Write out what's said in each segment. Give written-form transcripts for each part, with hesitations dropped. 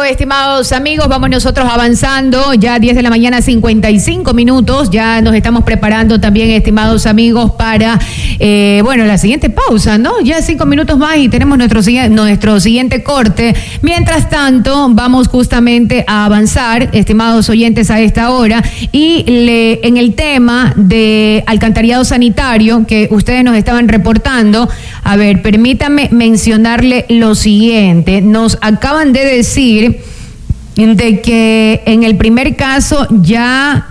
estimados amigos, vamos nosotros avanzando, ya 10 de la mañana, 55 minutos, ya nos estamos preparando también, estimados amigos, para, la siguiente pausa, ¿no? Ya 5 minutos más y tenemos nuestro siguiente corte. Mientras tanto, vamos justamente a avanzar, estimados oyentes, a esta hora, y en el tema de alcantarillado sanitario que ustedes nos estaban reportando, a ver, permítanme mencionarle lo siguiente. Nos acaban de decir de que en el primer caso va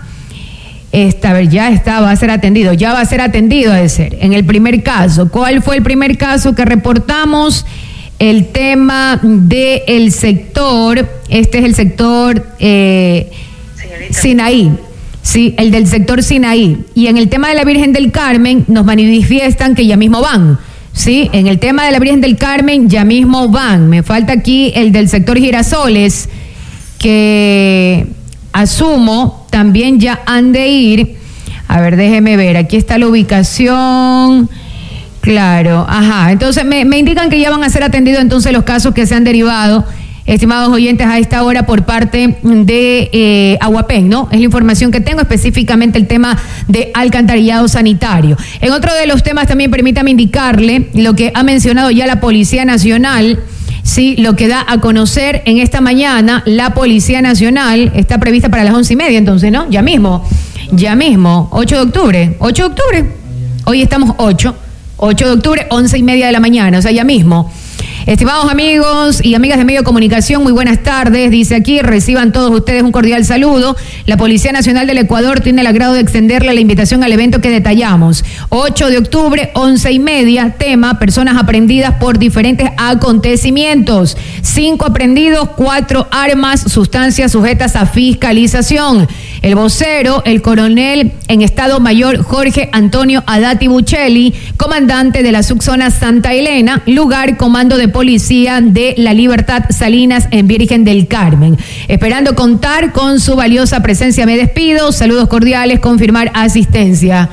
a ser atendido a ser. En el primer caso, ¿cuál fue el primer caso que reportamos? El tema del sector, este es el sector Sinaí. Sí, el del sector Sinaí. Y en el tema de la Virgen del Carmen nos manifiestan que ya mismo van. Sí, en el tema de la Virgen del Carmen ya mismo van. Me falta aquí el del sector Girasoles, que asumo también ya han de ir. A ver, déjeme ver, aquí está la ubicación. Claro, ajá. Entonces me indican que ya van a ser atendidos entonces los casos que se han derivado, estimados oyentes, a esta hora por parte de Aguapén, ¿no? Es la información que tengo, específicamente el tema de alcantarillado sanitario. En otro de los temas también permítame indicarle lo que ha mencionado ya la Policía Nacional, sí, lo que da a conocer en esta mañana. La Policía Nacional está prevista para las 11:30, entonces, ¿no? Ya mismo, 8 de octubre, hoy estamos 8 de octubre, 11:30 de la mañana, o sea, ya mismo. Estimados amigos y amigas de medio de comunicación, muy buenas tardes. Dice aquí, reciban todos ustedes un cordial saludo. La Policía Nacional del Ecuador tiene el agrado de extenderle la invitación al evento que detallamos. 8 de octubre, 11:30, tema, personas aprendidas por diferentes acontecimientos. 5 aprendidos, 4 armas, sustancias sujetas a fiscalización. El vocero, el coronel en Estado Mayor Jorge Antonio Adati Buccelli, comandante de la subzona Santa Elena, lugar comando de Policía de la Libertad Salinas en Virgen del Carmen. Esperando contar con su valiosa presencia, me despido. Saludos cordiales, confirmar asistencia,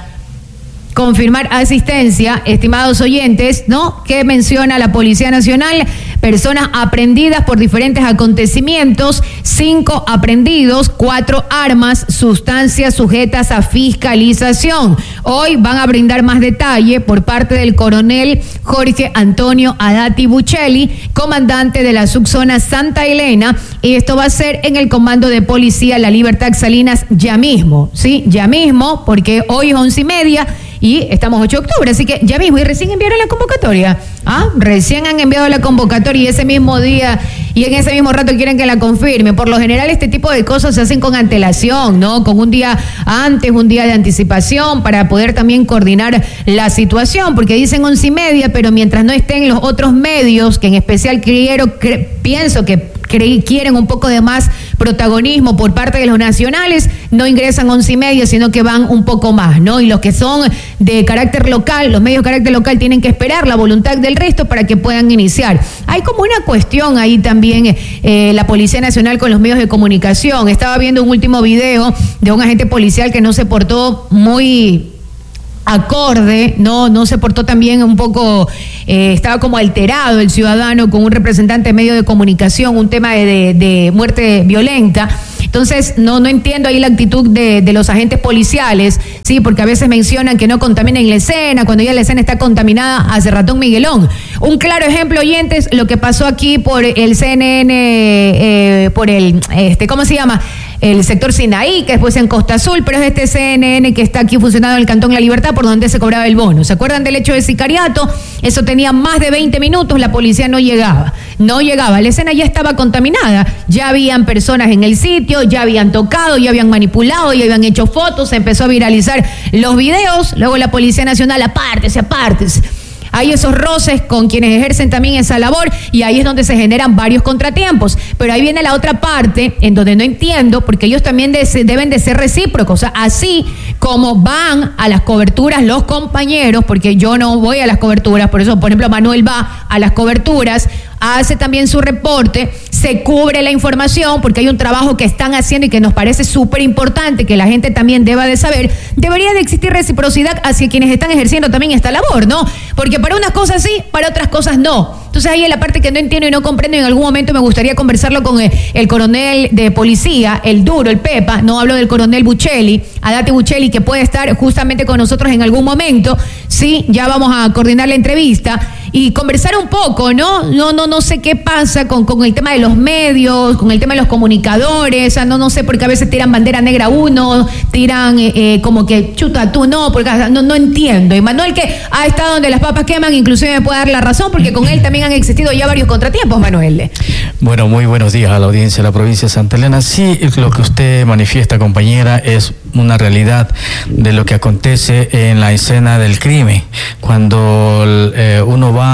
estimados oyentes, ¿no? ¿Qué menciona la Policía Nacional? Personas aprendidas por diferentes acontecimientos, 5 aprendidos, 4 armas, sustancias sujetas a fiscalización. Hoy van a brindar más detalle por parte del coronel Jorge Antonio Adati Buccelli, comandante de la subzona Santa Elena, y esto va a ser en el comando de Policía La Libertad Salinas ya mismo, ¿sí? Ya mismo, porque hoy es 11:30 y estamos 8 de octubre, así que ya mismo, y recién enviaron la convocatoria. Recién han enviado la convocatoria y ese mismo día y en ese mismo rato quieren que la confirme. Por lo general este tipo de cosas se hacen con antelación, ¿no? Con un día antes, un día de anticipación, para poder también coordinar la situación, porque dicen 11:30, pero mientras no estén los otros medios, que en especial pienso que quieren un poco de más protagonismo por parte de los nacionales, no ingresan 11:30, sino que van un poco más, ¿no? Y los que son de carácter local, los medios de carácter local, tienen que esperar la voluntad del resto para que puedan iniciar. Hay como una cuestión ahí también, la Policía Nacional con los medios de comunicación. Estaba viendo un último video de un agente policial que no se portó muy acorde, no se portó también un poco, estaba como alterado el ciudadano con un representante de medio de comunicación, un tema de muerte violenta. Entonces, no entiendo ahí la actitud de los agentes policiales, sí, porque a veces mencionan que no contaminen la escena, cuando ya la escena está contaminada hace ratón Miguelón. Un claro ejemplo, oyentes, lo que pasó aquí por el CNN, por el, ¿cómo se llama? El sector Sinaí, que después en Costa Azul, pero es este CNN que está aquí funcionando en el Cantón La Libertad, por donde se cobraba el bono. ¿Se acuerdan del hecho de sicariato? Eso tenía más de 20 minutos, la policía no llegaba, la escena ya estaba contaminada, ya habían personas en el sitio, ya habían tocado, ya habían manipulado, ya habían hecho fotos, se empezó a viralizar los videos, luego la Policía Nacional, apártese. Hay esos roces con quienes ejercen también esa labor y ahí es donde se generan varios contratiempos. Pero ahí viene la otra parte en donde no entiendo, porque ellos también deben de ser recíprocos. O sea, así como van a las coberturas los compañeros, porque yo no voy a las coberturas, por eso, por ejemplo, Manuel va a las coberturas, hace también su reporte, se cubre la información, porque hay un trabajo que están haciendo y que nos parece súper importante, que la gente también deba de saber. Debería de existir reciprocidad hacia quienes están ejerciendo también esta labor, ¿no? Porque para unas cosas sí, para otras cosas no. Entonces ahí es la parte que no entiendo y no comprendo, y en algún momento me gustaría conversarlo con el coronel de policía, el duro, el Pepa, no hablo del coronel Buccelli, Adate Buccelli, que puede estar justamente con nosotros en algún momento. Sí, ya vamos a coordinar la entrevista y conversar un poco, ¿no? No sé qué pasa con el tema de los medios, con el tema de los comunicadores, no sé, porque a veces tiran bandera negra uno, tiran como que chuta tú, no, porque no entiendo. Y Manuel, que ha estado donde las papas queman, inclusive me puede dar la razón, porque con él también han existido ya varios contratiempos, Manuel. Bueno, muy buenos días a la audiencia de la provincia de Santa Elena. Sí, lo que usted manifiesta, compañera, es una realidad de lo que acontece en la escena del crimen. Cuando uno va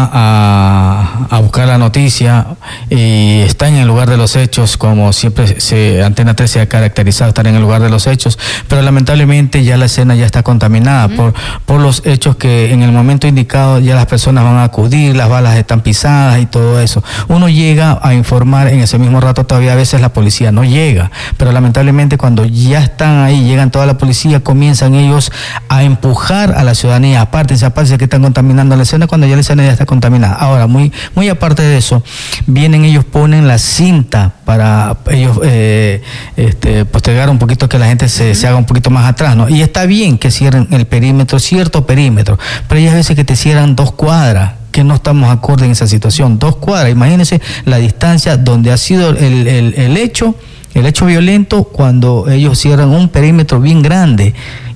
a buscar la noticia y está en el lugar de los hechos, como siempre Antena 3 se ha caracterizado, estar en el lugar de los hechos, pero lamentablemente ya la escena ya está contaminada por los hechos que en el momento indicado ya las personas van a acudir, las balas están pisadas y todo eso. Uno llega a informar en ese mismo rato, todavía a veces la policía no llega, pero lamentablemente cuando ya están ahí, llegan toda la policía, comienzan ellos a empujar a la ciudadanía, aparte que están contaminando la escena cuando ya la escena ya está contaminada. Ahora, muy aparte de eso, vienen ellos, ponen la cinta para ellos postergar un poquito, que la gente se haga un poquito más atrás, ¿no? Y está bien que cierren el perímetro, cierto perímetro, pero hay veces que te cierran 2 cuadras, que no estamos acorde en esa situación. 2 cuadras, imagínense la distancia donde ha sido el hecho violento, cuando ellos cierran un perímetro bien grande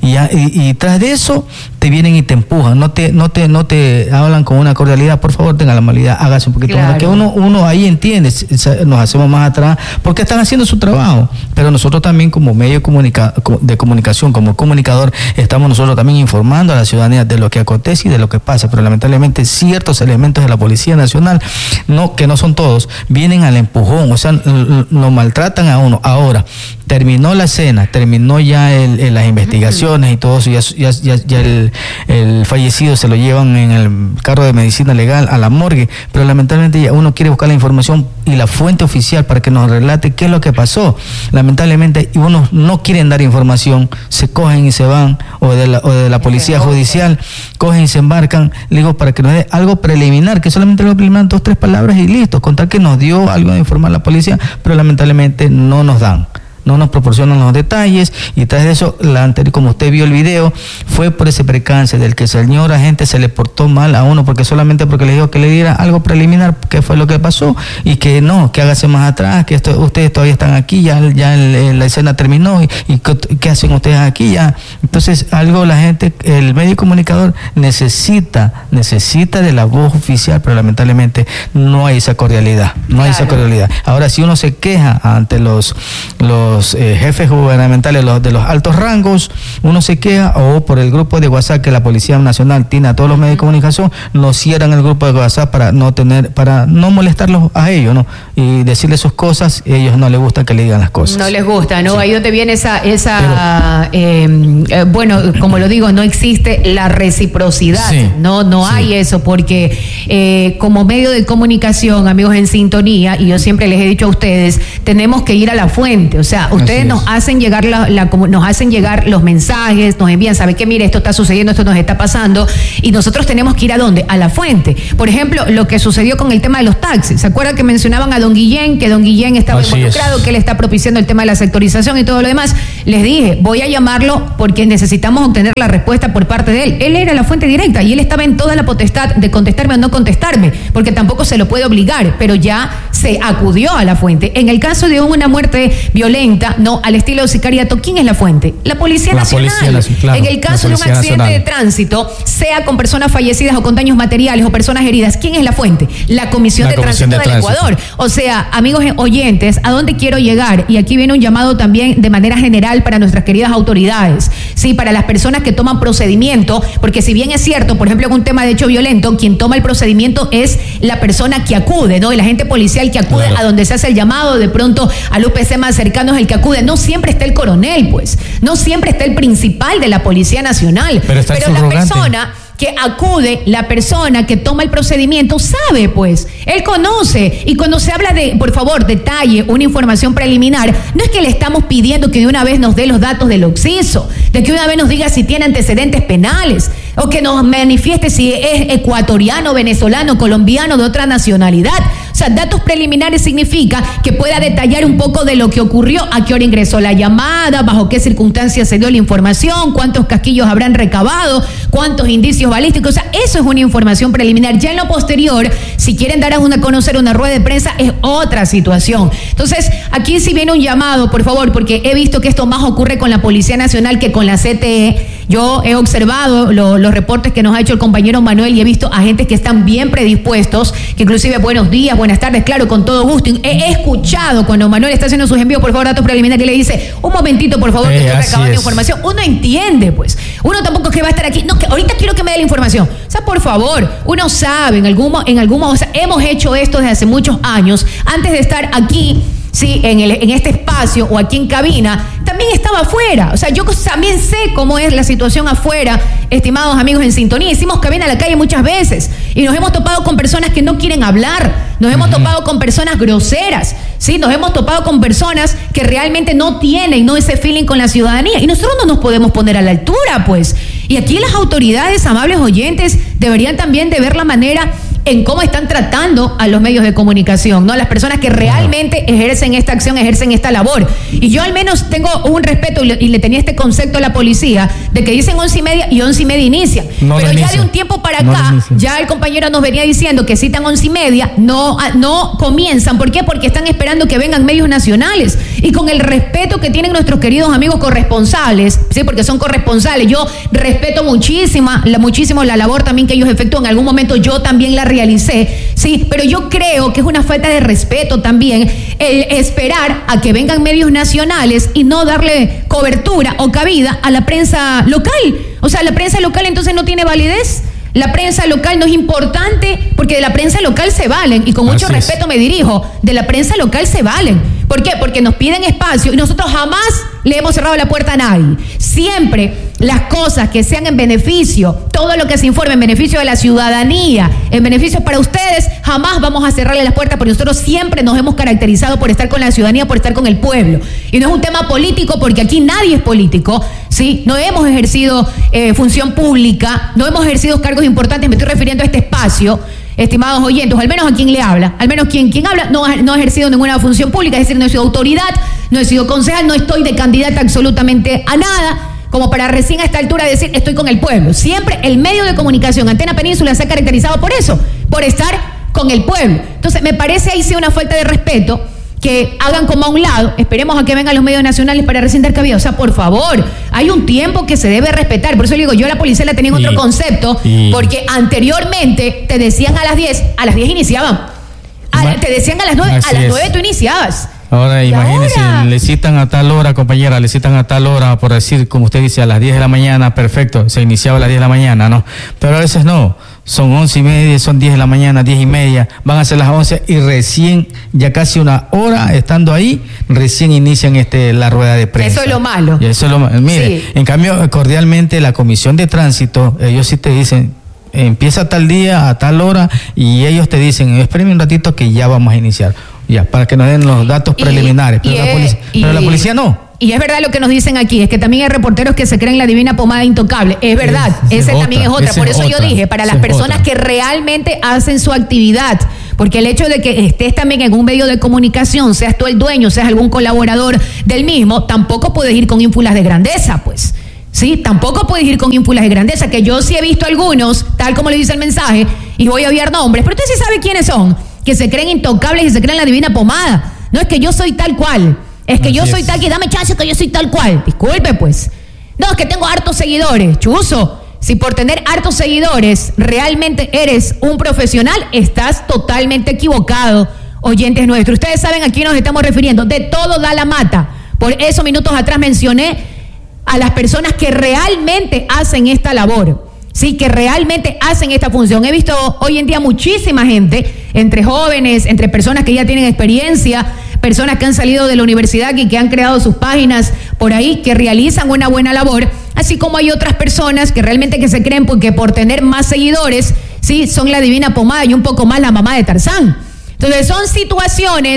y tras de eso te vienen y te empujan, no te hablan con una cordialidad. Por favor, tenga la amabilidad, hágase un poquito más, que uno ahí entiende, nos hacemos más atrás porque están haciendo su trabajo, pero nosotros también como medio de comunicación, como comunicador, estamos nosotros también informando a la ciudadanía de lo que acontece y de lo que pasa, pero lamentablemente ciertos elementos de la Policía Nacional, que no son todos, vienen al empujón, o sea, lo maltratan a uno. Ahora, terminó la escena, terminó ya las investigaciones y todo eso, ya el fallecido se lo llevan en el carro de medicina legal a la morgue, pero lamentablemente ya uno quiere buscar la información y la fuente oficial para que nos relate qué es lo que pasó. Lamentablemente, y unos no quieren dar información, se cogen y se van, o de la policía judicial, cogen y se embarcan, le digo, para que nos dé algo preliminar, que solamente lo preliminar 2 o 3 palabras y listo, contar que nos dio algo de informar la policía, pero lamentablemente no nos dan. No nos proporcionan los detalles, y tras de eso, como usted vio el video, fue por ese percance del que el señor agente se le portó mal a uno, solamente porque le dijo que le diera algo preliminar, que fue lo que pasó, y que no, que hágase más atrás, que ustedes todavía están aquí, ya la escena terminó, y ¿qué hacen ustedes aquí ya? Entonces, la gente, el medio comunicador necesita de la voz oficial, pero lamentablemente no hay esa cordialidad, esa cordialidad. Ahora, si uno se queja ante los jefes gubernamentales de los altos rangos, uno se queja, o por el grupo de WhatsApp que la Policía Nacional tiene a todos los medios de comunicación, nos cierran el grupo de WhatsApp para no molestarlos a ellos, ¿no? Y decirles sus cosas, ellos no les gusta que le digan las cosas. No les gusta, ¿no? Sí. Ahí donde viene bueno, como lo digo, no existe la reciprocidad, sí, no sí. Hay eso, porque como medio de comunicación, amigos en sintonía, y yo siempre les he dicho a ustedes, tenemos que ir a la fuente, o sea, ustedes nos hacen llegar nos hacen llegar los mensajes, nos envían, ¿sabe qué? Mire, esto está sucediendo, esto nos está pasando, y nosotros tenemos que ir ¿a dónde? A la fuente. Por ejemplo, lo que sucedió con el tema de los taxis. ¿Se acuerdan que mencionaban a don Guillén, que don Guillén estaba involucrado, que él está propiciando el tema de la sectorización y todo lo demás? Les dije, voy a llamarlo porque necesitamos obtener la respuesta por parte de él. Él era la fuente directa y él estaba en toda la potestad de contestarme o no contestarme, porque tampoco se lo puede obligar, pero ya se acudió a la fuente. En el caso de una muerte violenta, al estilo sicariato, ¿quién es la fuente? La Policía Nacional. Claro, en el caso de un accidente de tránsito, sea con personas fallecidas o con daños materiales o personas heridas, ¿quién es la fuente? La Comisión de Tránsito del Ecuador. O sea, amigos oyentes, ¿a dónde quiero llegar? Y aquí viene un llamado también de manera general para nuestras queridas autoridades, sí, para las personas que toman procedimiento, porque si bien es cierto, por ejemplo, en un tema de hecho violento, quien toma el procedimiento es la persona que acude, ¿no? El agente policial que acude a donde se hace el llamado, de pronto al UPC más cercano es el que acude. No siempre está el coronel, pues. No siempre está el principal de la Policía Nacional. Pero la persona que acude, la persona que toma el procedimiento sabe, pues, él conoce. Y cuando se habla de, por favor, detalle, una información preliminar, no es que le estamos pidiendo que de una vez nos dé los datos del occiso, de que una vez nos diga si tiene antecedentes penales. o que nos manifieste si es ecuatoriano, venezolano, colombiano, de otra nacionalidad. O sea, datos preliminares significa que pueda detallar un poco de lo que ocurrió, a qué hora ingresó la llamada, bajo qué circunstancias se dio la información, cuántos casquillos habrán recabado, cuántos indicios balísticos. O sea, eso es una información preliminar. Ya en lo posterior, si quieren dar a conocer una rueda de prensa, es otra situación. Entonces, aquí sí viene un llamado, por favor, porque he visto que esto más ocurre con la Policía Nacional que con la CTE. Yo he observado los reportes que nos ha hecho el compañero Manuel y he visto agentes que están bien predispuestos, que inclusive buenos días, buenas tardes, claro, con todo gusto. He escuchado cuando Manuel está haciendo sus envíos, por favor, datos preliminares, y le dice, un momentito, por favor, que estoy recabando información. Uno entiende, pues. Uno tampoco es que va a estar aquí. No, que ahorita quiero que me dé la información. O sea, por favor, uno sabe, o sea, hemos hecho esto desde hace muchos años. Antes de estar aquí, sí, en este espacio o aquí en cabina, también estaba afuera. O sea, yo también sé cómo es la situación afuera, estimados amigos en sintonía. Hicimos cabina a la calle muchas veces y nos hemos topado con personas que no quieren hablar, nos hemos topado con personas groseras, sí, nos hemos topado con personas que realmente no tienen ese feeling con la ciudadanía y nosotros no nos podemos poner a la altura, pues. Y aquí las autoridades, amables oyentes, deberían también de ver la manera en cómo están tratando a los medios de comunicación, ¿no? A las personas que realmente ejercen esta acción, ejercen esta labor. Y yo al menos tengo un respeto y le tenía este concepto a la policía de que dicen 11:30 y 11:30 inicia. No, pero ya de un tiempo para acá, ya el compañero nos venía diciendo que citan 11:30, no comienzan. ¿Por qué? Porque están esperando que vengan medios nacionales. Y con el respeto que tienen nuestros queridos amigos corresponsales, sí, porque son corresponsales, yo respeto muchísimo la labor también que ellos efectúan. En algún momento yo también la realicé, sí, pero yo creo que es una falta de respeto también el esperar a que vengan medios nacionales y no darle cobertura o cabida a la prensa local. O sea, la prensa local entonces no tiene validez. La prensa local no es importante porque de la prensa local se valen, y con mucho respeto me dirijo, de la prensa local se valen. ¿Por qué? Porque nos piden espacio y nosotros jamás le hemos cerrado la puerta a nadie. Siempre las cosas que sean en beneficio, todo lo que se informe en beneficio de la ciudadanía, en beneficio para ustedes, jamás vamos a cerrarle las puertas, porque nosotros siempre nos hemos caracterizado por estar con la ciudadanía, por estar con el pueblo. Y no es un tema político, porque aquí nadie es político, ¿sí? No hemos ejercido función pública, no hemos ejercido cargos importantes, me estoy refiriendo a este espacio, estimados oyentes, o al menos a quien le habla, al menos quien habla no ha ejercido ninguna función pública, es decir, no he sido autoridad, no he sido concejal, no estoy de candidata absolutamente a nada, como para recién a esta altura decir estoy con el pueblo. Siempre el medio de comunicación Antena Península se ha caracterizado por eso, por estar con el pueblo. Entonces me parece ahí sí una falta de respeto que hagan como a un lado, esperemos a que vengan los medios nacionales para recién dar cabida. O sea, por favor, hay un tiempo que se debe respetar. Por eso le digo, yo a la policía la tenía en otro concepto, porque anteriormente te decían a las 10 iniciaban. Te decían a las 9, a las 9 tú iniciabas. Ahora imagínense, le citan a tal hora, compañera, le citan a tal hora, por decir, como usted dice, a las 10 de la mañana, perfecto, se iniciaba a las 10 de la mañana, ¿no? Pero a veces no, son 11:30, son 10 de la mañana, 10:30, van a ser las 11 y recién, ya casi una hora estando ahí, recién inician la rueda de prensa. Eso es lo malo. Y eso es lo malo. Mire, sí. En cambio, cordialmente, la Comisión de Tránsito, ellos sí te dicen, empieza tal día, a tal hora, y ellos te dicen, espérame un ratito que ya vamos a iniciar. Ya, para que nos den los datos preliminares. Pero la policía no. Y es verdad lo que nos dicen aquí, es que también hay reporteros que se creen la divina pomada intocable. Es verdad, esa también es otra. Por eso yo dije, para las personas que realmente hacen su actividad, porque el hecho de que estés también en un medio de comunicación, seas tú el dueño, seas algún colaborador del mismo, tampoco puedes ir con ínfulas de grandeza, pues. Sí, tampoco puedes ir con ínfulas de grandeza, que yo sí he visto algunos, tal como le dice el mensaje, y voy a obviar nombres, pero usted sí sabe quiénes son, que se creen intocables y se creen la divina pomada. No es que yo soy tal cual, es que yo soy tal que dame chance que yo soy tal cual. Disculpe, pues. No, es que tengo hartos seguidores, chuzo. Si por tener hartos seguidores realmente eres un profesional, estás totalmente equivocado, oyentes nuestros. Ustedes saben a quién nos estamos refiriendo. De todo da la mata. Por eso minutos atrás mencioné a las personas que realmente hacen esta labor, sí, que realmente hacen esta función. He visto hoy en día muchísima gente, entre jóvenes, entre personas que ya tienen experiencia, personas que han salido de la universidad y que han creado sus páginas por ahí, que realizan una buena labor, así como hay otras personas que realmente que se creen porque por tener más seguidores, sí, son la divina pomada y un poco más la mamá de Tarzán. Entonces son situaciones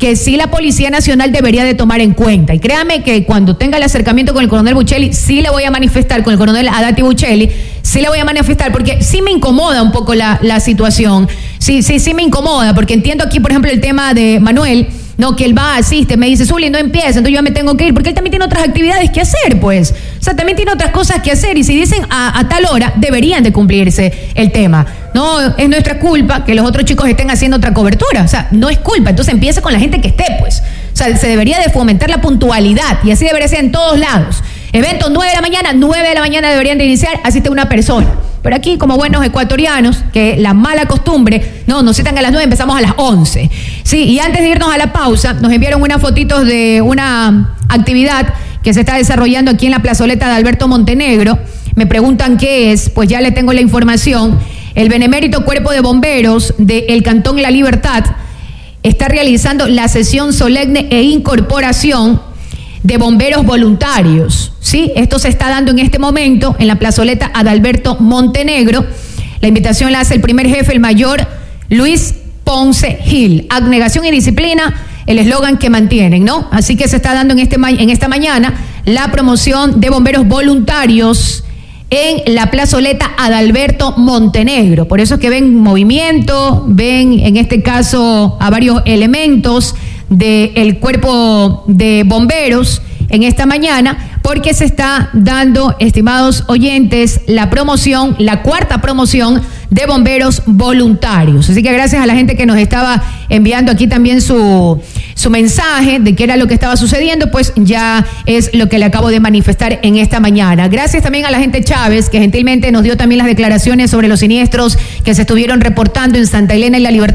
que sí la Policía Nacional debería de tomar en cuenta. Y créame que cuando tenga el acercamiento con el coronel Buccelli, sí le voy a manifestar, con el coronel Adati Buccelli, sí le voy a manifestar, porque sí me incomoda un poco la situación. Sí me incomoda, porque entiendo aquí, por ejemplo, el tema de Manuel, no, que él va, asiste, me dice, Zuli, no empieza, entonces yo me tengo que ir, porque él también tiene otras actividades que hacer, pues. O sea, también tiene otras cosas que hacer, y si dicen a tal hora, deberían de cumplirse el tema. No es nuestra culpa que los otros chicos estén haciendo otra cobertura, o sea, no es culpa, entonces empieza con la gente que esté, pues. O sea, se debería de fomentar la puntualidad, y así debería ser en todos lados. Eventos 9 de la mañana deberían de iniciar, asiste una persona. Pero aquí, como buenos ecuatorianos, que la mala costumbre, nos citan a las 9, empezamos a las 11. Sí, y antes de irnos a la pausa, nos enviaron unas fotitos de una actividad que se está desarrollando aquí en la plazoleta de Alberto Montenegro. Me preguntan qué es, pues ya le tengo la información. El benemérito Cuerpo de Bomberos del Cantón La Libertad está realizando la sesión solemne e incorporación de bomberos voluntarios, ¿sí? Esto se está dando en este momento en la plazoleta Adalberto Montenegro. La invitación la hace el primer jefe, el mayor Luis Ponce Gil. Abnegación y disciplina, el eslogan que mantienen, ¿no? Así que se está dando en esta mañana la promoción de bomberos voluntarios en la plazoleta Adalberto Montenegro. Por eso es que ven movimiento, ven en este caso a varios elementos del cuerpo de bomberos en esta mañana, porque se está dando, estimados oyentes, la cuarta promoción de bomberos voluntarios. Así que gracias a la gente que nos estaba enviando aquí también su mensaje de qué era lo que estaba sucediendo, pues ya es lo que le acabo de manifestar en esta mañana. Gracias también a la gente Chávez, que gentilmente nos dio también las declaraciones sobre los siniestros que se estuvieron reportando en Santa Elena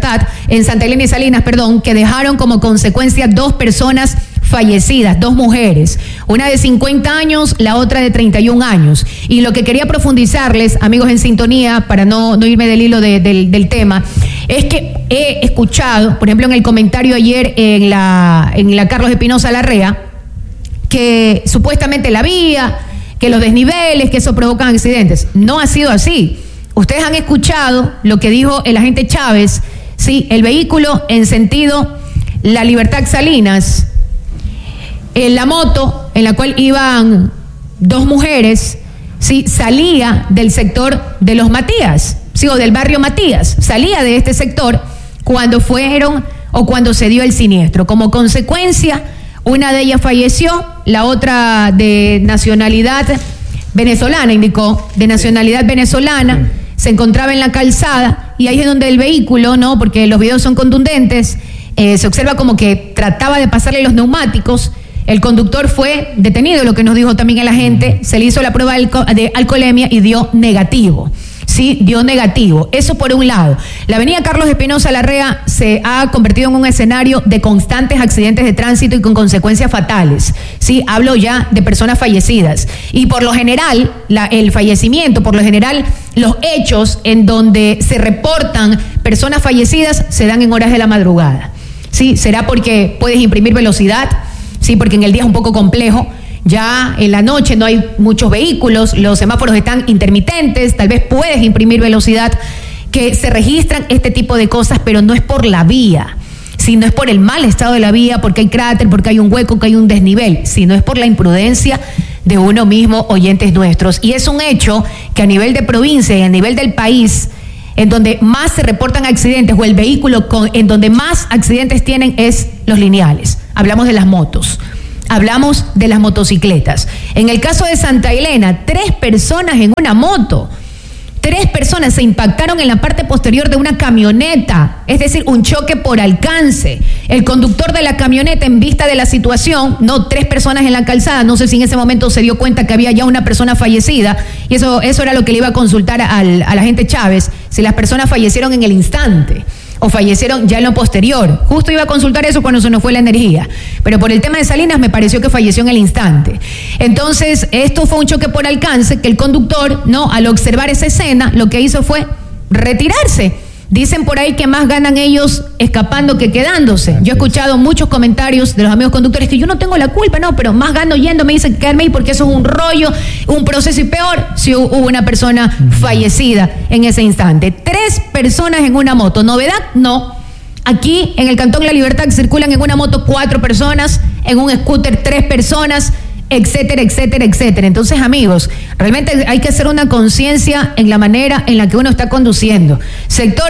y Salinas, que dejaron como consecuencia 2 personas fallecidas, 2 mujeres, una de 50 años, la otra de 31 años. Y lo que quería profundizarles, amigos en sintonía, para no irme del hilo del tema, es que he escuchado, por ejemplo, en el comentario ayer en la Carlos Espinosa Larrea, que supuestamente la vía, que los desniveles, que eso provocan accidentes. No ha sido así. Ustedes han escuchado lo que dijo el agente Chávez, sí, el vehículo en sentido La Libertad Salinas, en la moto en la cual iban 2 mujeres, sí, salía del sector de los Matías, sí, o del barrio Matías, salía de este sector cuando se dio el siniestro. Como consecuencia, una de ellas falleció, la otra de nacionalidad venezolana, indicó, de nacionalidad venezolana, se encontraba en la calzada, y ahí es donde el vehículo, porque los videos son contundentes, se observa como que trataba de pasarle los neumáticos. El conductor fue detenido, lo que nos dijo también el agente, se le hizo la prueba de alcoholemia y dio negativo. Sí, dio negativo. Eso por un lado. La avenida Carlos Espinosa Larrea se ha convertido en un escenario de constantes accidentes de tránsito y con consecuencias fatales. Sí, hablo ya de personas fallecidas. Y por lo general, el fallecimiento, por lo general, los hechos en donde se reportan personas fallecidas se dan en horas de la madrugada. Sí, será porque puedes imprimir velocidad. Sí, porque en el día es un poco complejo. Ya en la noche no hay muchos vehículos, los semáforos están intermitentes, tal vez puedes imprimir velocidad, que se registran este tipo de cosas, pero no es por la vía, sino es por el mal estado de la vía, porque hay cráter, porque hay un hueco, que hay un desnivel, sino es por la imprudencia de uno mismo, oyentes nuestros. Y es un hecho que a nivel de provincia y a nivel del país, en donde más se reportan accidentes, o el vehículo en donde más accidentes tienen, es los lineales. Hablamos de las motos, hablamos de las motocicletas. En el caso de Santa Elena, 3 personas en una moto. 3 personas se impactaron en la parte posterior de una camioneta, es decir, un choque por alcance. El conductor de la camioneta, en vista de la situación, 3 personas en la calzada, no sé si en ese momento se dio cuenta que había ya una persona fallecida, y eso era lo que le iba a consultar al agente Chávez, si las personas fallecieron en el instante o fallecieron ya en lo posterior. Justo iba a consultar eso cuando se nos fue la energía, pero por el tema de Salinas me pareció que falleció en el instante. Entonces, esto fue un choque por alcance que el conductor, al observar esa escena, lo que hizo fue retirarse. Dicen por ahí que más ganan ellos escapando que quedándose. Yo he escuchado muchos comentarios de los amigos conductores que yo no tengo la culpa, pero más gano yendo, me dicen quedarme ahí porque eso es un rollo, un proceso, y peor si hubo una persona fallecida en ese instante. 3 personas en una moto. ¿Novedad? No. Aquí en el Cantón La Libertad circulan en una moto 4 personas, en un scooter 3 personas, etcétera, etcétera, etcétera. Entonces, amigos, realmente hay que hacer una conciencia en la manera en la que uno está conduciendo. Sector,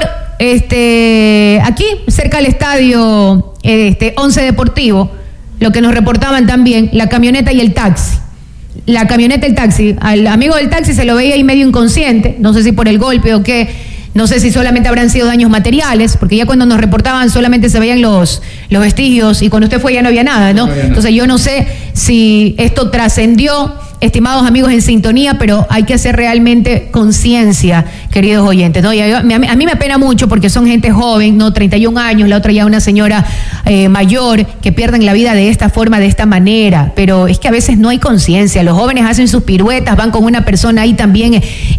aquí, cerca del estadio 11 Deportivo, lo que nos reportaban también, la camioneta y el taxi. La camioneta y el taxi, al amigo del taxi se lo veía ahí medio inconsciente, no sé si por el golpe o qué, no sé si solamente habrán sido daños materiales, porque ya cuando nos reportaban solamente se veían los vestigios y cuando usted fue ya no había nada, ¿no? Entonces yo no sé si esto trascendió, estimados amigos en sintonía, pero hay que hacer realmente conciencia, queridos oyentes, ¿no? Y a mí me apena mucho porque son gente joven, ¿no? 31 años, la otra ya una señora mayor, que pierden la vida de esta forma, de esta manera, pero es que a veces no hay conciencia, los jóvenes hacen sus piruetas, van con una persona ahí también,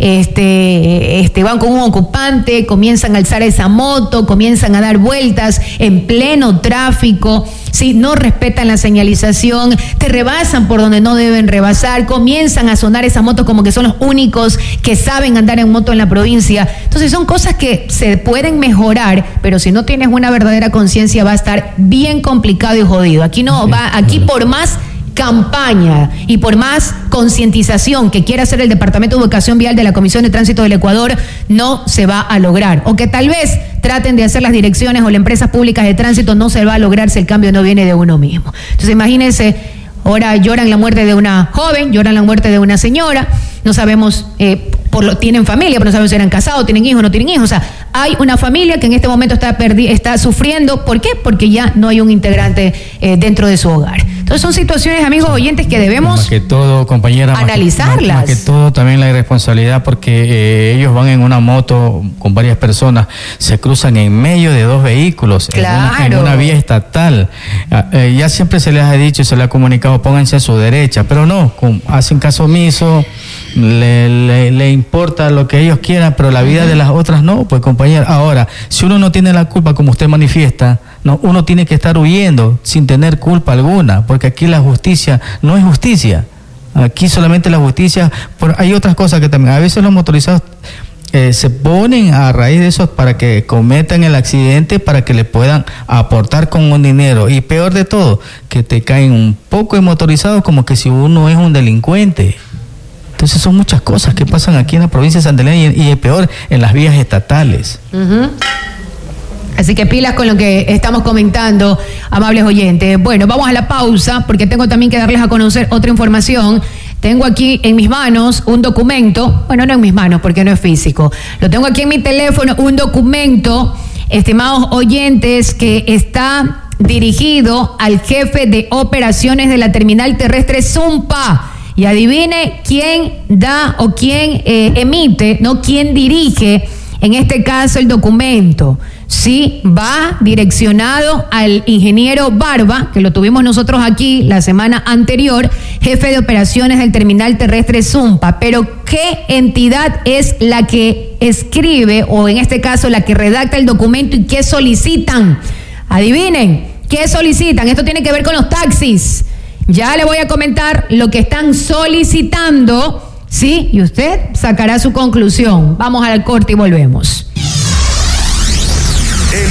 van con un ocupante, comienzan a alzar esa moto, comienzan a dar vueltas en pleno tráfico, ¿sí? No respetan la señalización, te rebasan por donde no deben rebasar, comienzan a sonar esas motos como que son los únicos que saben andar en moto en la provincia. Entonces son cosas que se pueden mejorar, pero si no tienes una verdadera conciencia va a estar bien complicado y jodido. Aquí no va, aquí por más campaña y por más concientización que quiera hacer el Departamento de Educación Vial de la Comisión de Tránsito del Ecuador, no se va a lograr. O que tal vez traten de hacer las direcciones o las empresas públicas de tránsito, no se va a lograr si el cambio no viene de uno mismo. Entonces imagínense, ahora lloran la muerte de una joven, lloran la muerte de una señora, no sabemos, tienen familia, pero no sabemos si eran casados, tienen hijos, no tienen hijos. O sea, hay una familia que en este momento está sufriendo. ¿Por qué? Porque ya no hay un integrante dentro de su hogar. Entonces son situaciones, amigos oyentes, que debemos más que todo, compañera, analizarlas. Más que todo también la irresponsabilidad, porque ellos van en una moto con varias personas, se cruzan en medio de 2 vehículos, claro, en una vía estatal. Ya siempre se les ha dicho y se les ha comunicado, pónganse a su derecha, pero no, hacen caso omiso, le importa lo que ellos quieran, pero la vida de las otras no, pues, compañera. Ahora, si uno no tiene la culpa, como usted manifiesta, no, uno tiene que estar huyendo sin tener culpa alguna, porque aquí la justicia no es justicia. Aquí solamente la justicia, hay otras cosas que también, a veces los motorizados se ponen a raíz de eso para que cometan el accidente, para que le puedan aportar con un dinero, y peor de todo, que te caen un poco de motorizados como que si uno es un delincuente. Entonces son muchas cosas que pasan aquí en la provincia de Santa Elena y peor en las vías estatales. Así que pilas con lo que estamos comentando, amables oyentes. Bueno, vamos a la pausa porque tengo también que darles a conocer otra información. Tengo aquí en mis manos un documento, bueno, no en mis manos porque no es físico, lo tengo aquí en mi teléfono, un documento, estimados oyentes, que está dirigido al jefe de operaciones de la terminal terrestre Zumpa. Y adivine quién da o quién emite, no quién dirige, en este caso, el documento. Sí, va direccionado al ingeniero Barba, que lo tuvimos nosotros aquí la semana anterior, jefe de operaciones del terminal terrestre Zumpa. Pero ¿qué entidad es la que escribe, o en este caso la que redacta el documento, y qué solicitan? Adivinen, ¿qué solicitan? Esto tiene que ver con los taxis. Ya le voy a comentar lo que están solicitando, ¿sí? Y usted sacará su conclusión. Vamos al corte y volvemos.